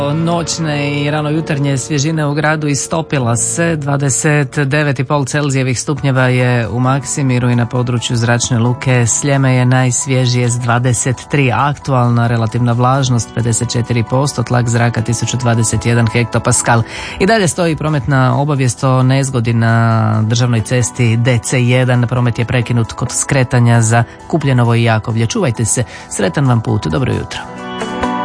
Noćne i ranojutarnje svježine u gradu istopila se. 29,5 Celzijevih stupnjeva je u Maksimiru i na području zračne luke Sljeme je najsvježije s 23. Aktualna relativna vlažnost 54%, tlak zraka 1021 hektopaskal. I dalje stoji prometna obavijest o nezgodi na državnoj cesti DC1. Promet je prekinut kod skretanja za Kupljenovo i Jakovlje. Čuvajte se, sretan vam put, dobro jutro.